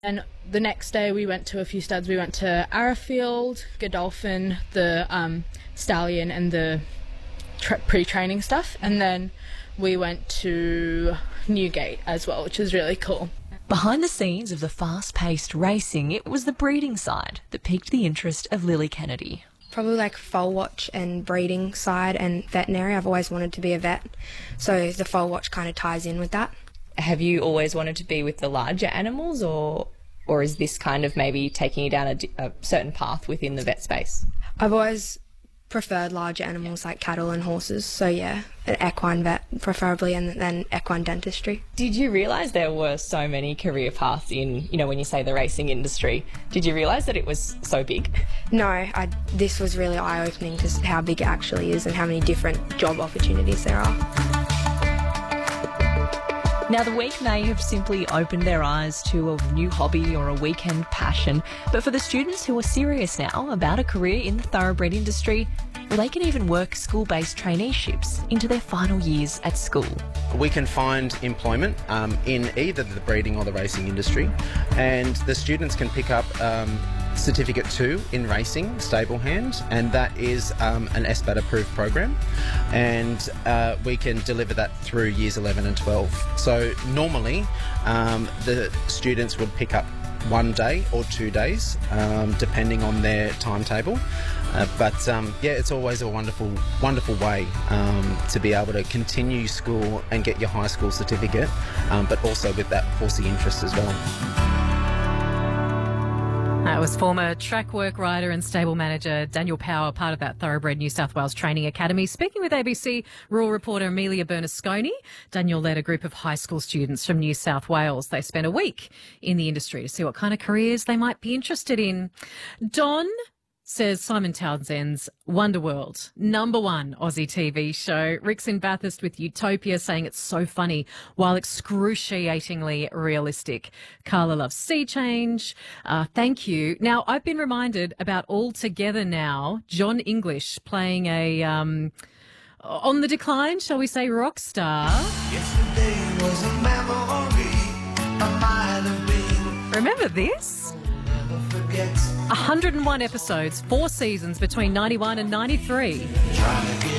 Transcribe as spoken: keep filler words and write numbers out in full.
And the next day we went to a few studs. We went to Arrowfield, Godolphin, the um, Stallion and the tra- pre-training stuff. And then we went to Newgate as well, which was really cool. Behind the scenes of the fast-paced racing, it was the breeding side that piqued the interest of Lily Kennedy. Probably like foal watch and breeding side and veterinary. I've always wanted to be a vet, so the foal watch kind of ties in with that. Have you always wanted to be with the larger animals, or or is this kind of maybe taking you down a, a certain path within the vet space? I've always preferred larger animals like cattle and horses, so yeah, an equine vet preferably, and then equine dentistry. Did you realise there were so many career paths in, you know, when you say the racing industry, did you realise that it was so big? No, I, this was really eye-opening to how big it actually is and how many different job opportunities there are. Now, the week may have simply opened their eyes to a new hobby or a weekend passion, but for the students who are serious now about a career in the thoroughbred industry, well, they can even work school-based traineeships into their final years at school. We can find employment um, in either the breeding or the racing industry, and the students can pick up um, Certificate two in racing, stable hand, and that is um, an S B A T approved program, and uh, we can deliver that through years eleven and twelve. So normally um, the students would pick up one day or two days um, depending on their timetable, uh, but um, yeah, it's always a wonderful wonderful way um, to be able to continue school and get your high school certificate, um, but also with that horsey interest as well. That was former track work rider and stable manager Daniel Power, part of that Thoroughbred New South Wales Training Academy. Speaking with A B C rural reporter Amelia Bernasconi, Daniel led a group of high school students from New South Wales. They spent a week in the industry to see what kind of careers they might be interested in. Don says Simon Townsend's Wonderworld, number one Aussie T V show. Rick's in Bathurst with Utopia, saying it's so funny while excruciatingly realistic. Carla loves Sea Change. Uh, thank you. Now, I've been reminded about All Together Now, John English playing a, um, on the decline, shall we say, rock star. Yesterday was a memory, I might have been. Remember this? one hundred and one episodes, four seasons between ninety-one and ninety-three.